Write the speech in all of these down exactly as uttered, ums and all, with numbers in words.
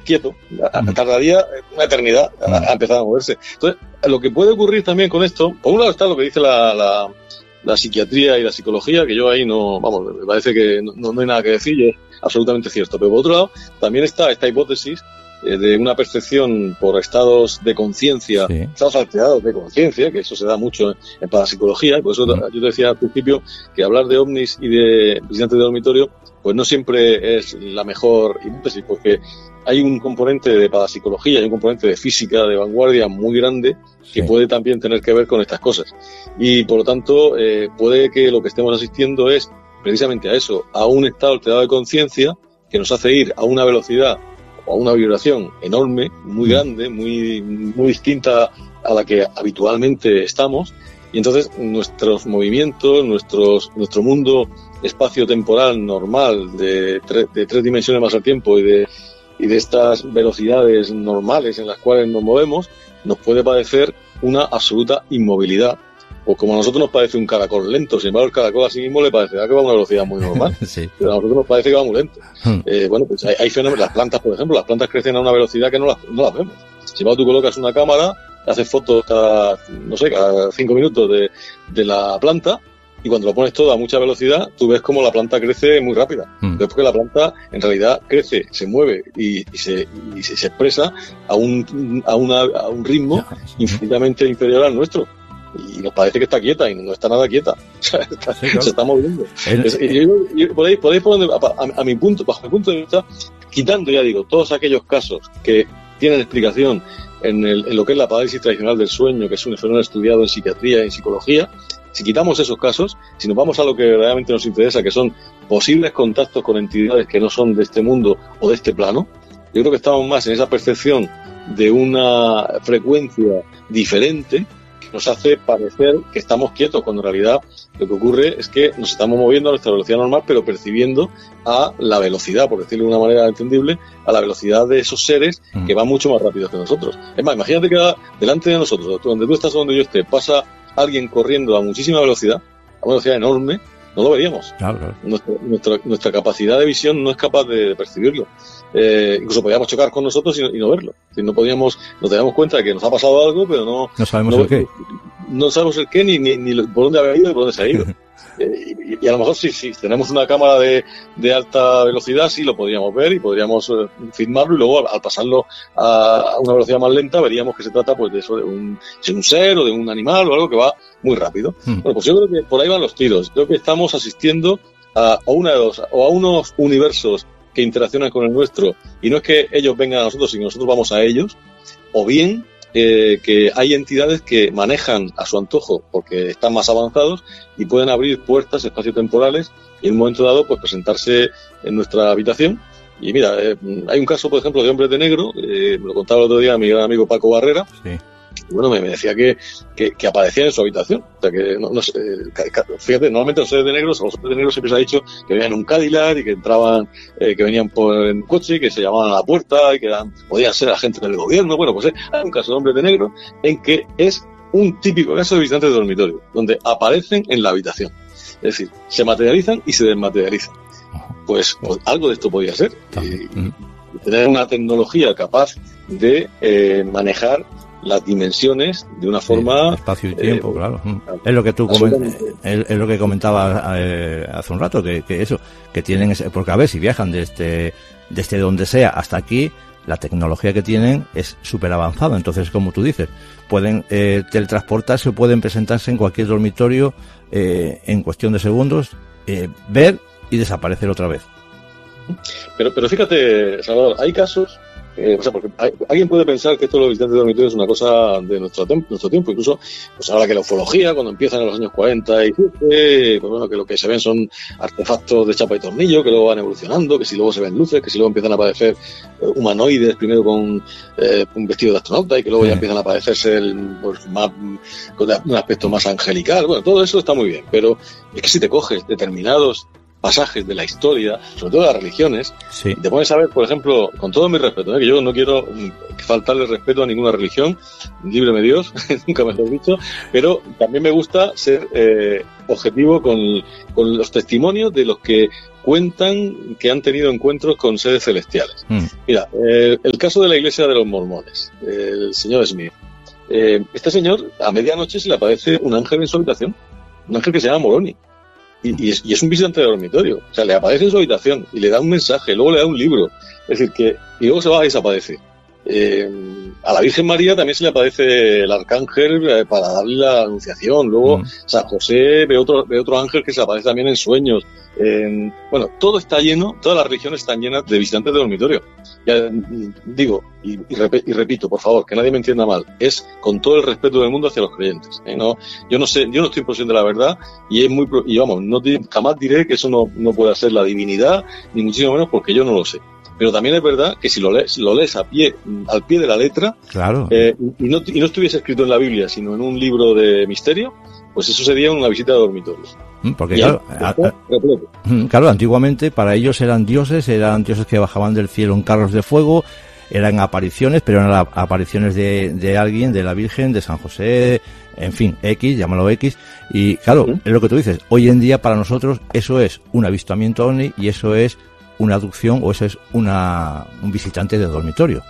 quieto, tardaría una eternidad a, a empezar a moverse. Entonces, lo que puede ocurrir también con esto, por un lado está lo que dice la, la, la psiquiatría y la psicología, que yo ahí no, vamos, me parece que no, no hay nada que decir, y es absolutamente cierto. Pero por otro lado, también está esta hipótesis eh, de una percepción por estados de conciencia, sí. estados alterados de conciencia, que eso se da mucho en, en parapsicología, y por eso mm. yo te decía al principio que hablar de ovnis y de visitantes de dormitorio, pues no siempre es la mejor hipótesis, porque hay un componente de parapsicología, hay un componente de física de vanguardia muy grande que sí. puede también tener que ver con estas cosas. Y por lo tanto, eh, puede que lo que estemos asistiendo es precisamente a eso, a un estado alterado de conciencia que nos hace ir a una velocidad o a una vibración enorme, muy grande, muy, muy distinta a la que habitualmente estamos. Y entonces nuestros movimientos, nuestros, nuestro mundo espacio-temporal normal de, tre- de tres dimensiones más al tiempo y de, y de estas velocidades normales en las cuales nos movemos, nos puede parecer una absoluta inmovilidad. O como a nosotros nos parece un caracol lento, sin embargo el caracol a sí mismo le parecerá que va a una velocidad muy normal, sí. pero a nosotros nos parece que va muy lento. Hmm. Eh, bueno, pues hay, hay fenómenos, las plantas, por ejemplo, las plantas crecen a una velocidad que no las, no las vemos. Si tú colocas una cámara, haces fotos cada, no sé, cada cinco minutos de, de la planta, y cuando lo pones todo a mucha velocidad, tú ves cómo la planta crece muy rápida. Mm. Entonces, porque la planta en realidad crece, se mueve y, y, se, y se, se expresa a un, a, una, a un ritmo infinitamente inferior al nuestro. Y nos parece que está quieta y no está nada quieta. O sea, está, sí, claro. Se está moviendo. El, es, y yo, y por ahí, por ahí por donde, a, a, a mi punto, bajo mi punto de vista, quitando, ya digo, todos aquellos casos que tienen explicación en, el, en lo que es la parálisis tradicional del sueño, que es un fenómeno estudiado en psiquiatría y en psicología, si quitamos esos casos, si nos vamos a lo que verdaderamente nos interesa, que son posibles contactos con entidades que no son de este mundo o de este plano, yo creo que estamos más en esa percepción de una frecuencia diferente que nos hace parecer que estamos quietos, cuando en realidad lo que ocurre es que nos estamos moviendo a nuestra velocidad normal, pero percibiendo a la velocidad, por decirlo de una manera entendible, a la velocidad de esos seres que van mucho más rápido que nosotros. Es más, imagínate que delante de nosotros, donde tú estás o donde yo esté, pasa alguien corriendo a muchísima velocidad, a una velocidad enorme, no lo veríamos. Claro, claro. Nuestra, nuestra, nuestra capacidad de visión no es capaz de, de percibirlo. Eh, incluso podríamos chocar con nosotros y no, y no verlo. Es decir, no podíamos, nos damos cuenta de que nos ha pasado algo, pero no, no sabemos no, el qué. No sabemos el qué, ni, ni, ni por dónde ha ido y por dónde se ha ido. eh, y, y a lo mejor si sí, sí, tenemos una cámara de, de alta velocidad, sí lo podríamos ver y podríamos eh, filmarlo, y luego al, al pasarlo a, a una velocidad más lenta veríamos que se trata pues de eso, de un, de un ser o de un animal o algo que va muy rápido. Hmm. Bueno, pues yo creo que por ahí van los tiros. Creo que estamos asistiendo a, a una de dos, o a unos universos que interaccionan con el nuestro, y no es que ellos vengan a nosotros, sino nosotros vamos a ellos, o bien eh, que hay entidades que manejan a su antojo porque están más avanzados y pueden abrir puertas espaciotemporales y en un momento dado pues presentarse en nuestra habitación. Y mira, eh, hay un caso, por ejemplo, de Hombres de Negro, eh, me lo contaba el otro día mi gran amigo Paco Barrera. Sí. Y bueno, me, me decía que, que, que aparecían en su habitación. O sea, que no, no sé, fíjate, normalmente los seres de negros, a los seres de negros siempre se ha dicho que venían en un Cadillac y que entraban, eh, que venían por en coche y que se llamaban a la puerta y que eran, podían ser agentes del gobierno. Bueno, pues eh, hay un caso de Hombres de Negro en que es un típico caso de visitantes de dormitorio, donde aparecen en la habitación. Es decir, se materializan y se desmaterializan. Pues, pues algo de esto podría ser. Y, y tener una tecnología capaz de eh, manejar las dimensiones de una forma... Sí, espacio y tiempo, eh, claro. Es lo que tú coment- es, es lo que comentaba eh, hace un rato, que, que eso, que tienen ese, porque a ver, si viajan desde, desde donde sea hasta aquí, la tecnología que tienen es súper avanzada. Entonces, como tú dices, pueden eh, teletransportarse o pueden presentarse en cualquier dormitorio eh, en cuestión de segundos, eh, ver y desaparecer otra vez. Pero, pero fíjate, Salvador, hay casos... Eh, o sea, porque hay, alguien puede pensar que esto de los visitantes de dormitorio es una cosa de nuestro, tem- nuestro tiempo, incluso pues ahora que la ufología, cuando empiezan en los años cuarenta y siete, pues bueno, que lo que se ven son artefactos de chapa y tornillo, que luego van evolucionando, que si luego se ven luces, que si luego empiezan a aparecer eh, humanoides, primero con eh, un vestido de astronauta, y que luego sí. ya empiezan a aparecerse el, pues, más, con un aspecto más angelical. Bueno, todo eso está muy bien, pero es que si te coges determinados pasajes de la historia, sobre todo de las religiones, sí. y te pones a ver, por ejemplo, con todo mi respeto, ¿eh? que yo no quiero faltarle respeto a ninguna religión, líbreme Dios, nunca mejor dicho, pero también me gusta ser eh, objetivo con, con los testimonios de los que cuentan que han tenido encuentros con seres celestiales. Mm. Mira, eh, el caso de la iglesia de los mormones, el señor Smith. Eh, este señor, a medianoche se le aparece un ángel en su habitación, un ángel que se llama Moroni. Y, y, es, y es un visitante de dormitorio. O sea, le aparece en su habitación y le da un mensaje, luego le da un libro. Es decir, que y luego se va y desaparece. Eh, a la Virgen María también se le aparece el arcángel eh, para darle la anunciación. Luego mm. San José ve otro, ve otro ángel que se aparece también en sueños. Eh, bueno, todo está lleno, todas las religiones están llenas de visitantes de dormitorio. Ya digo, y, y, rep, y repito, por favor, que nadie me entienda mal, es con todo el respeto del mundo hacia los creyentes. ¿eh? No, yo no sé, yo no estoy en posesión de la verdad y es muy, y vamos, no jamás diré que eso no, no pueda ser la divinidad, ni muchísimo menos porque yo no lo sé. Pero también es verdad que si lo lees, lo lees a pie, al pie de la letra, claro. eh, y, no, y no estuviese escrito en la Biblia, sino en un libro de misterio, pues eso sería una visita de dormitorios. Porque claro, a, a, claro, antiguamente para ellos eran dioses, eran dioses que bajaban del cielo en carros de fuego, eran apariciones, pero eran la, apariciones de, de alguien, de la Virgen, de San José, en fin, X, llámalo X, y claro, ¿Mm? es lo que tú dices, hoy en día para nosotros eso es un avistamiento ovni y eso es una abducción o eso es una un visitante de dormitorio.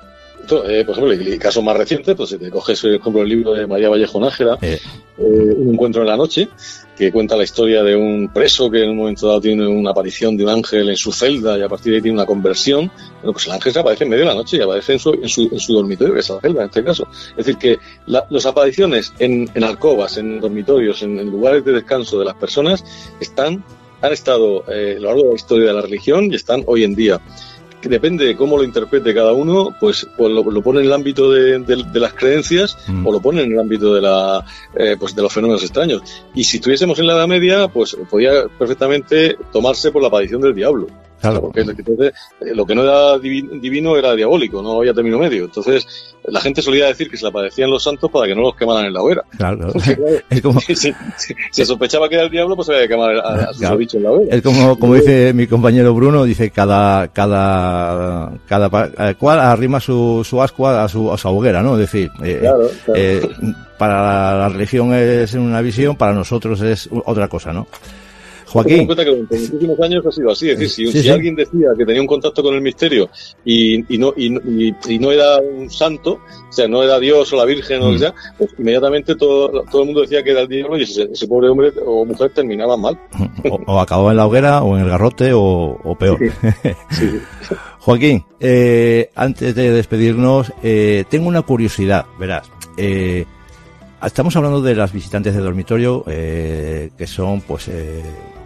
Eh, por ejemplo, el caso más reciente, pues si te coges, por ejemplo, el libro de María Vallejo Nájera, eh. Eh, Un encuentro en la noche, que cuenta la historia de un preso que en un momento dado tiene una aparición de un ángel en su celda y a partir de ahí tiene una conversión. Bueno, pues el ángel se aparece en medio de la noche y aparece en su, en su, en su dormitorio, que es la celda en este caso. Es decir, que la, las apariciones en, en alcobas, en dormitorios, en, en lugares de descanso de las personas, están, han estado eh, a lo largo de la historia de la religión y están hoy en día. Depende de cómo lo interprete cada uno, pues, pues lo, lo pone en el ámbito de, de, de las creencias mm. o lo pone en el ámbito de la eh, pues de los fenómenos extraños. Y si estuviésemos en la Edad Media, pues podía perfectamente tomarse por la aparición del diablo. Claro. Porque entonces, lo que no era divino era diabólico, no había término medio. Entonces, la gente solía decir que se le aparecían los santos para que no los quemaran en la hoguera. Claro. Porque, claro, es como... si, si, si se sospechaba que era el diablo, pues había que quemar a, a sus claro. bichos en la hoguera. Es como, como dice mi compañero Bruno, dice cada, cada, cada cual arrima su, su ascua a su, a su hoguera, ¿no? Es decir, eh, claro, claro. Eh, para la religión es una visión, para nosotros es otra cosa, ¿no? Joaquín. Ten en cuenta que durante muchísimos años ha sido así, es decir, si, sí, si sí. alguien decía que tenía un contacto con el misterio y, y, no, y, y, y no era un santo, o sea, no era Dios o la Virgen mm. o lo que sea, pues inmediatamente todo, todo el mundo decía que era el diablo y ese, ese pobre hombre o mujer terminaba mal. O, o acababa en la hoguera o en el garrote o, o peor. Sí. Sí. Joaquín, eh, antes de despedirnos, eh, tengo una curiosidad, verás. Eh, estamos hablando de las visitantes de dormitorio, eh, que son, pues, eh,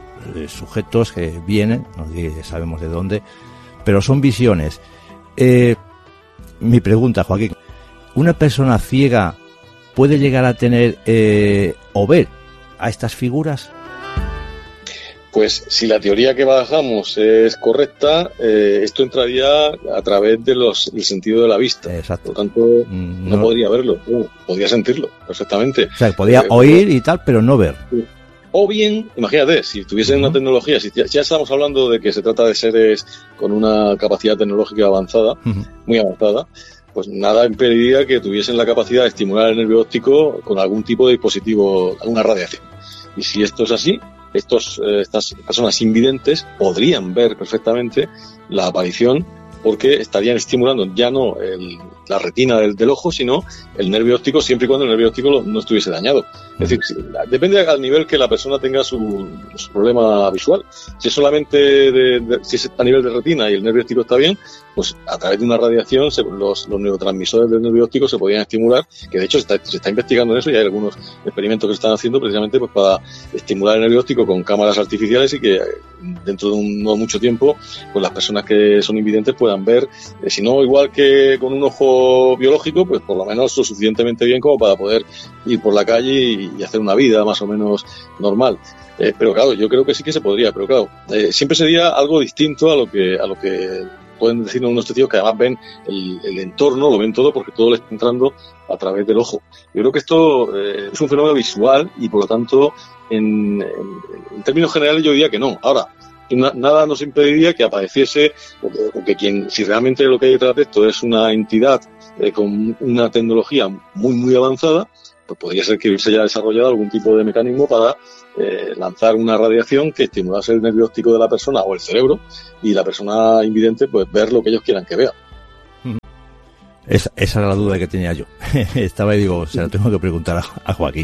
sujetos que vienen, no sabemos de dónde, pero son visiones. Eh, mi pregunta, Joaquín, ¿una persona ciega puede llegar a tener eh, o ver a estas figuras? Pues si la teoría que bajamos es correcta, eh, esto entraría a través de los el sentido de la vista. Exacto. Por lo tanto, no, no podría verlo, no, podría sentirlo perfectamente. O sea, podía eh, oír y tal, pero no ver. Sí. O bien, imagínate, si tuviesen uh-huh. una tecnología, si ya, ya estamos hablando de que se trata de seres con una capacidad tecnológica avanzada, uh-huh. muy avanzada, pues nada impediría que tuviesen la capacidad de estimular el nervio óptico con algún tipo de dispositivo, alguna radiación. Y si esto es así, estos, eh, estas personas invidentes podrían ver perfectamente la aparición porque estarían estimulando ya no el, la retina del, del ojo, sino el nervio óptico, siempre y cuando el nervio óptico no estuviese dañado. Es decir, depende al nivel que la persona tenga su, su problema visual. Si es solamente de, de, si es a nivel de retina y el nervio óptico está bien, pues a través de una radiación se, los, los neurotransmisores del nervio óptico se podrían estimular, que de hecho se está, se está investigando en eso y hay algunos experimentos que se están haciendo precisamente pues para estimular el nervio óptico con cámaras artificiales y que dentro de un, no mucho tiempo pues las personas que son invidentes puedan ver, eh, si no igual que con un ojo biológico, pues por lo menos lo suficientemente bien como para poder ir por la calle y, y hacer una vida más o menos normal. Eh, pero claro, yo creo que sí que se podría, pero claro, eh, siempre sería algo distinto a lo que a lo que pueden decirnos unos testigos que además ven el, el entorno, lo ven todo porque todo le está entrando a través del ojo. Yo creo que esto eh, es un fenómeno visual y por lo tanto en, en, en términos generales yo diría que no. Ahora, na, nada nos impediría que apareciese, porque, porque quien, si realmente lo que hay detrás de esto es una entidad eh, con una tecnología muy muy avanzada, pues podría ser que hubiese ya desarrollado algún tipo de mecanismo para eh, lanzar una radiación que estimulase el nervio óptico de la persona o el cerebro, y la persona invidente pues ver lo que ellos quieran que vea. Esa, esa era la duda que tenía yo. Estaba y digo, se la tengo que preguntar a, a Joaquín.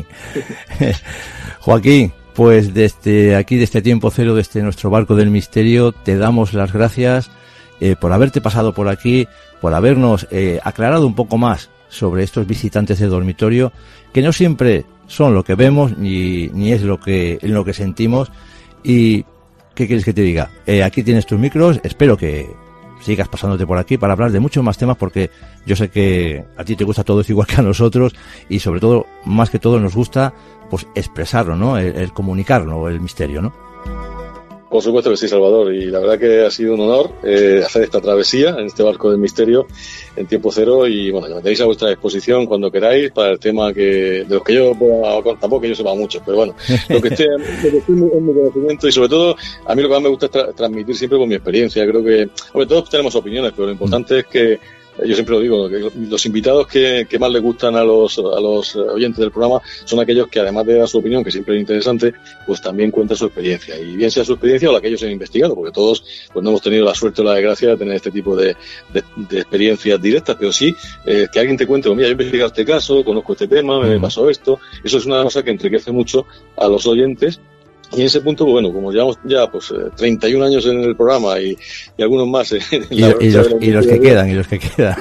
Joaquín, pues desde aquí, desde Tiempo Cero, desde nuestro barco del misterio, te damos las gracias eh, por haberte pasado por aquí, por habernos eh, aclarado un poco más sobre estos visitantes de dormitorio, que no siempre son lo que vemos ni, ni es lo que, en lo que sentimos. Y, ¿qué quieres que te diga? Eh, aquí tienes tus micros, espero que sigas pasándote por aquí para hablar de muchos más temas, porque yo sé que a ti te gusta todo eso igual que a nosotros, y sobre todo, más que todo, nos gusta pues expresarlo, ¿no? El, el comunicarlo, el misterio, ¿no? Por supuesto que sí, Salvador, y la verdad que ha sido un honor eh, hacer esta travesía en este barco del misterio en Tiempo Cero, y bueno, me tenéis a vuestra disposición cuando queráis para el tema que de los que yo pueda, tampoco que yo sepa mucho, pero bueno, lo que esté, lo que esté en mi conocimiento, y sobre todo a mí lo que más me gusta es tra- transmitir siempre con mi experiencia. Creo que, hombre, todos tenemos opiniones, pero lo importante es que yo siempre lo digo, que los invitados que, que más les gustan a los a los oyentes del programa son aquellos que, además de dar su opinión, que siempre es interesante, pues también cuentan su experiencia, y bien sea su experiencia o la que ellos han investigado, porque todos pues no hemos tenido la suerte o la desgracia de tener este tipo de, de, de experiencias directas, pero sí eh, que alguien te cuente, mira, yo he investigado este caso, conozco este tema, me pasó esto. Eso es una cosa que enriquece mucho a los oyentes. Y en ese punto, bueno, como llevamos ya pues treinta y un años en el programa y, y algunos más en y, la, y, los, y los que quedan, y los que quedan.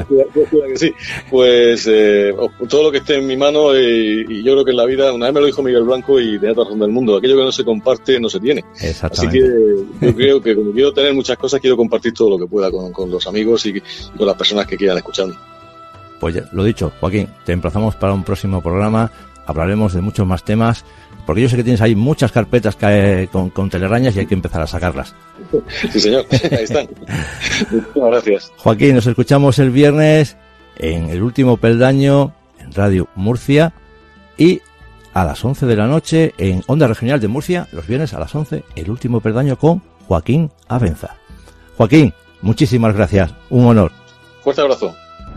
Sí, pues eh, todo lo que esté en mi mano, eh, y yo creo que en la vida, una vez me lo dijo Miguel Blanco y tenía razón del mundo, aquello que no se comparte no se tiene. Así que yo creo que como quiero tener muchas cosas, quiero compartir todo lo que pueda con, con los amigos y, y con las personas que quieran escucharme. Pues ya, lo dicho, Joaquín, te emplazamos para un próximo programa, hablaremos de muchos más temas, porque yo sé que tienes ahí muchas carpetas que, con, con telarañas, y hay que empezar a sacarlas. Sí, señor, ahí están. Muchas gracias. Joaquín, nos escuchamos el viernes en El Último Peldaño, en Radio Murcia, y a las once de la noche en Onda Regional de Murcia, los viernes a las once, El Último Peldaño con Joaquín Avenza. Joaquín, muchísimas gracias, un honor. Fuerte abrazo.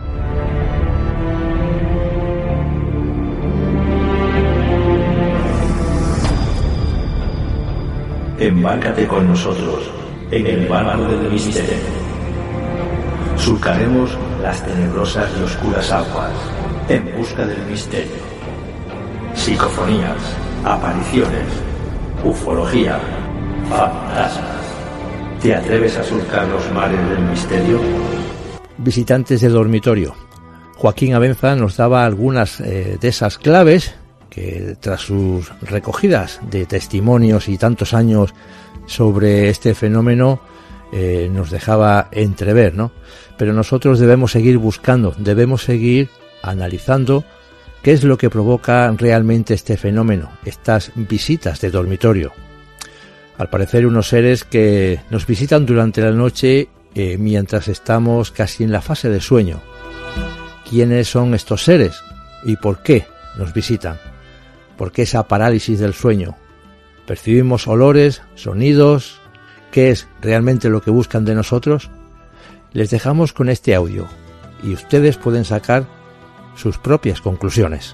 Embárcate con nosotros en el barco del misterio. Surcaremos las tenebrosas y oscuras aguas en busca del misterio. Psicofonías, apariciones, ufología, fantasmas. ¿Te atreves a surcar los mares del misterio? Visitantes de dormitorio. Joaquín Avenza nos daba algunas eh, de esas claves que, tras sus recogidas de testimonios y tantos años sobre este fenómeno, eh, nos dejaba entrever, ¿no? Pero nosotros debemos seguir buscando, debemos seguir analizando qué es lo que provoca realmente este fenómeno, estas visitas de dormitorio. Al parecer, unos seres que nos visitan durante la noche eh, mientras estamos casi en la fase de sueño. ¿Quiénes son estos seres y por qué nos visitan? ¿Por qué esa parálisis del sueño? ¿Percibimos olores, sonidos? ¿Qué es realmente lo que buscan de nosotros? Les dejamos con este audio y ustedes pueden sacar sus propias conclusiones.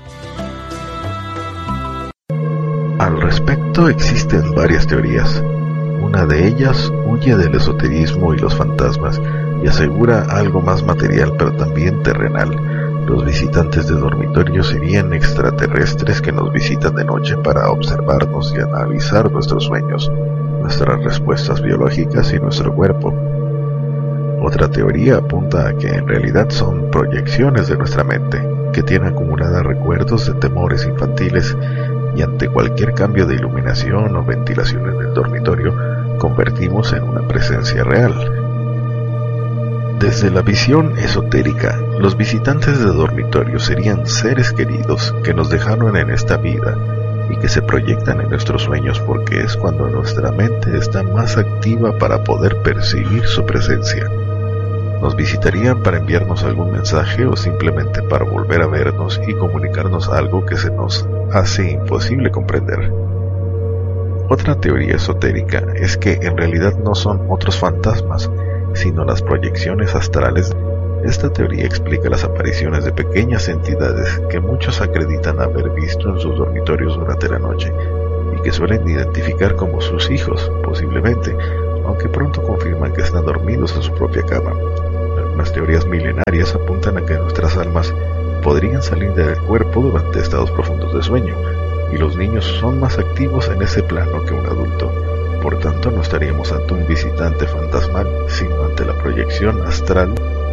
Al respecto existen varias teorías. Una de ellas huye del esoterismo y los fantasmas y asegura algo más material pero también terrenal. Los visitantes de dormitorio serían extraterrestres que nos visitan de noche para observarnos y analizar nuestros sueños, nuestras respuestas biológicas y nuestro cuerpo. Otra teoría apunta a que en realidad son proyecciones de nuestra mente, que tiene acumuladas recuerdos de temores infantiles, y ante cualquier cambio de iluminación o ventilación en el dormitorio, convertimos en una presencia real. Desde la visión esotérica, los visitantes de dormitorio serían seres queridos que nos dejaron en esta vida y que se proyectan en nuestros sueños porque es cuando nuestra mente está más activa para poder percibir su presencia. Nos visitarían para enviarnos algún mensaje o simplemente para volver a vernos y comunicarnos algo que se nos hace imposible comprender. Otra teoría esotérica es que en realidad no son otros fantasmas, sino las proyecciones astrales Esta teoría explica las apariciones de pequeñas entidades que muchos acreditan haber visto en sus dormitorios durante la noche y que suelen identificar como sus hijos, posiblemente, aunque pronto confirman que están dormidos en su propia cama. Algunas teorías milenarias apuntan a que nuestras almas podrían salir del cuerpo durante estados profundos de sueño, y los niños son más activos en ese plano que un adulto. Por tanto, no estaríamos ante un visitante fantasmal, sino ante la proyección astral.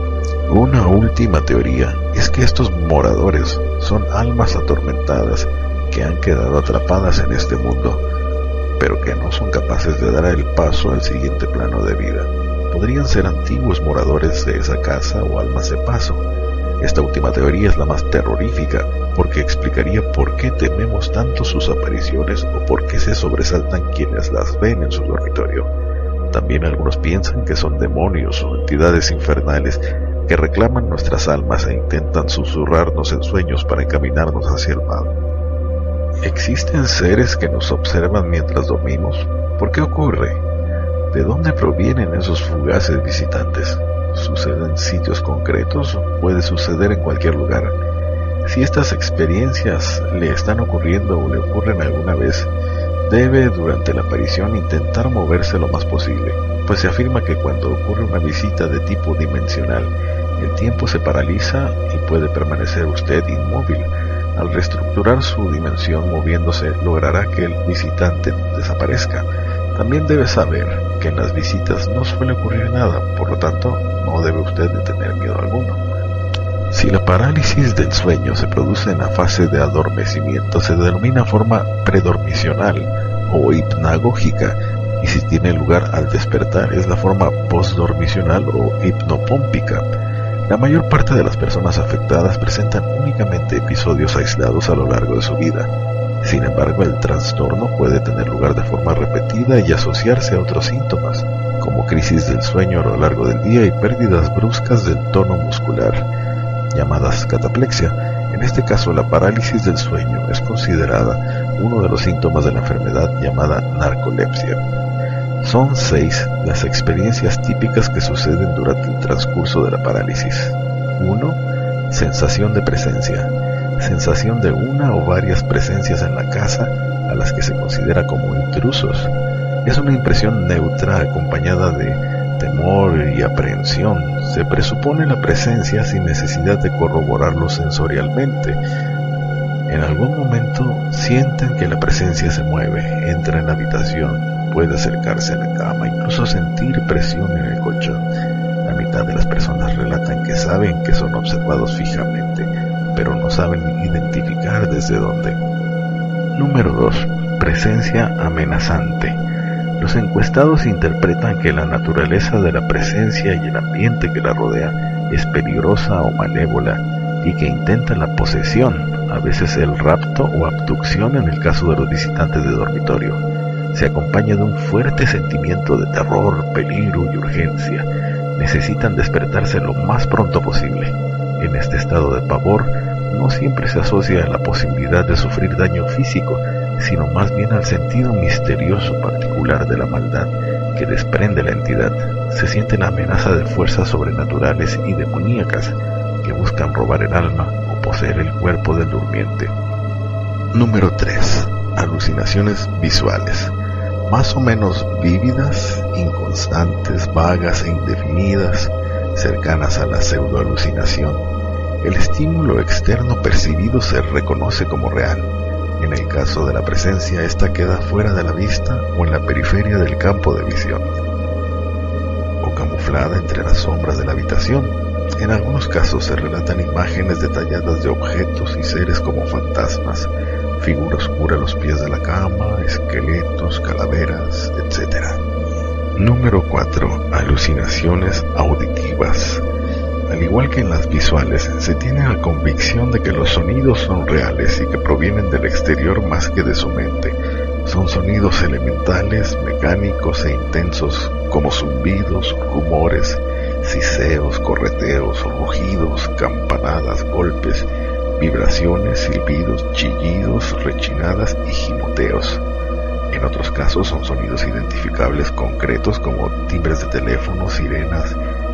Una última teoría es que estos moradores son almas atormentadas que han quedado atrapadas en este mundo, pero que no son capaces de dar el paso al siguiente plano de vida. Podrían ser antiguos moradores de esa casa o almas de paso. Esta última teoría es la más terrorífica, porque explicaría por qué tememos tanto sus apariciones o por qué se sobresaltan quienes las ven en su dormitorio. También algunos piensan que son demonios o entidades infernales que reclaman nuestras almas e intentan susurrarnos en sueños para encaminarnos hacia el mal. ¿Existen seres que nos observan mientras dormimos? ¿Por qué ocurre? ¿De dónde provienen esos fugaces visitantes? ¿Sucede en sitios concretos o puede suceder en cualquier lugar? Si estas experiencias le están ocurriendo o le ocurren alguna vez, debe durante la aparición intentar moverse lo más posible, pues se afirma que cuando ocurre una visita de tipo dimensional, el tiempo se paraliza y puede permanecer usted inmóvil. Al reestructurar su dimensión moviéndose, logrará que el visitante desaparezca. También debe saber que en las visitas no suele ocurrir nada, por lo tanto, no debe usted de tener miedo alguno. Si la parálisis del sueño se produce en la fase de adormecimiento, se denomina forma predormicional o hipnagógica, y si tiene lugar al despertar es la forma postdormicional o hipnopómpica. La mayor parte de las personas afectadas presentan únicamente episodios aislados a lo largo de su vida. Sin embargo, el trastorno puede tener lugar de forma repetida y asociarse a otros síntomas, como crisis del sueño a lo largo del día y pérdidas bruscas del tono muscular, llamadas cataplexia. En este caso, la parálisis del sueño es considerada uno de los síntomas de la enfermedad llamada narcolepsia. Son seis las experiencias típicas que suceden durante el transcurso de la parálisis. uno. Sensación de presencia. Sensación de una o varias presencias en la casa a las que se considera como intrusos. Es una impresión neutra acompañada de temor y aprehensión. Se presupone la presencia sin necesidad de corroborarlo sensorialmente. En algún momento sienten que la presencia se mueve, entra en la habitación, puede acercarse a la cama, incluso sentir presión en el colchón. La mitad de las personas relatan que saben que son observados fijamente, pero no saben identificar desde dónde. Número dos. Presencia amenazante. Los encuestados interpretan que la naturaleza de la presencia y el ambiente que la rodea es peligrosa o malévola y que intentan la posesión, a veces el rapto o abducción en el caso de los visitantes de dormitorio. Se acompaña de un fuerte sentimiento de terror, peligro y urgencia. Necesitan despertarse lo más pronto posible. En este estado de pavor, no siempre se asocia a la posibilidad de sufrir daño físico, sino más bien al sentido misterioso particular de la maldad que desprende la entidad. Se siente la amenaza de fuerzas sobrenaturales y demoníacas que buscan robar el alma o poseer el cuerpo del durmiente. Número tres. Alucinaciones visuales. Más o menos vívidas, inconstantes, vagas e indefinidas, cercanas a la pseudoalucinación. El estímulo externo percibido se reconoce como real. En el caso de la presencia, esta queda fuera de la vista o en la periferia del campo de visión, o camuflada entre las sombras de la habitación. En algunos casos se relatan imágenes detalladas de objetos y seres como fantasmas, figura oscura a los pies de la cama, esqueletos, calaveras, etcétera. Número cuatro. Alucinaciones auditivas. Al igual que en las visuales, se tiene la convicción de que los sonidos son reales y que provienen del exterior más que de su mente. Son sonidos elementales, mecánicos e intensos, como zumbidos, rumores, siseos, correteos, rugidos, campanadas, golpes, vibraciones, silbidos, chillidos, rechinadas y gimoteos. En otros casos son sonidos identificables concretos como timbres de teléfono, sirenas,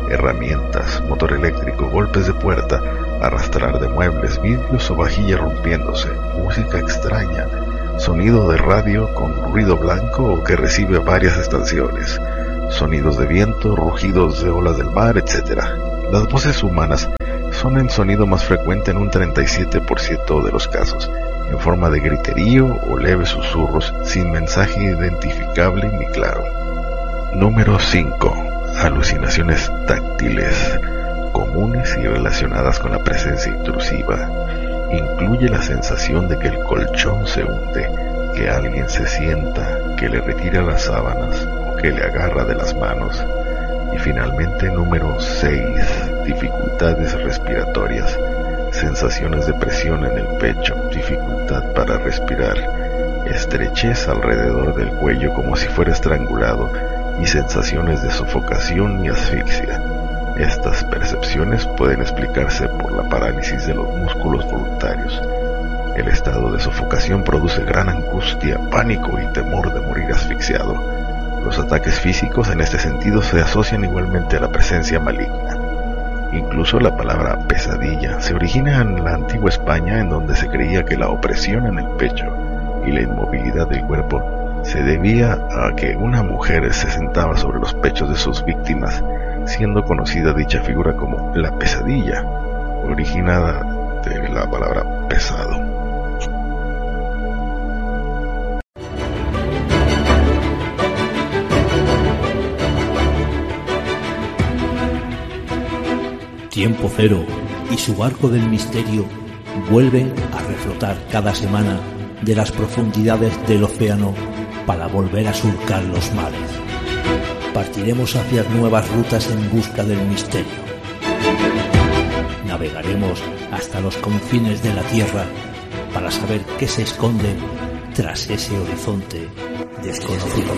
herramientas, motor eléctrico, golpes de puerta, arrastrar de muebles, vidrios o vajilla rompiéndose, música extraña, sonido de radio con ruido blanco o que recibe varias estaciones, sonidos de viento, rugidos de olas del mar, etcétera. Las voces humanas son el sonido más frecuente en un treinta y siete por ciento de los casos, en forma de griterío o leves susurros sin mensaje identificable ni claro. Número cinco. Alucinaciones táctiles, comunes y relacionadas con la presencia intrusiva. Incluye la sensación de que el colchón se hunde, que alguien se sienta, que le retira las sábanas o que le agarra de las manos. Y finalmente, número seis. Dificultades respiratorias, sensaciones de presión en el pecho, dificultad para respirar, estrechez alrededor del cuello como si fuera estrangulado y sensaciones de sofocación y asfixia. Estas percepciones pueden explicarse por la parálisis de los músculos voluntarios. El estado de sofocación produce gran angustia, pánico y temor de morir asfixiado. Los ataques físicos en este sentido se asocian igualmente a la presencia maligna. Incluso la palabra pesadilla se origina en la antigua España, en donde se creía que la opresión en el pecho y la inmovilidad del cuerpo se debía a que una mujer se sentaba sobre los pechos de sus víctimas, siendo conocida dicha figura como la pesadilla, originada de la palabra pesado. Tiempo Cero y su barco del misterio vuelven a reflotar cada semana de las profundidades del océano para volver a surcar los mares. Partiremos hacia nuevas rutas en busca del misterio. Navegaremos hasta los confines de la Tierra para saber qué se esconde tras ese horizonte desconocido.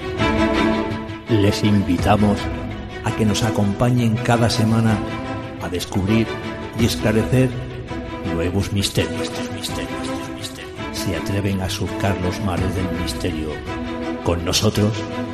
Les invitamos a que nos acompañen cada semana a descubrir y esclarecer nuevos misterios. Estos misterios, estos misterios. Se atreven a surcar los mares del misterio con nosotros.